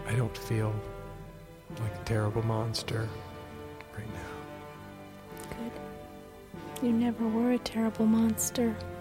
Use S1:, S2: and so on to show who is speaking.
S1: I don't feel like a terrible monster right now.
S2: Good. You never were a terrible monster.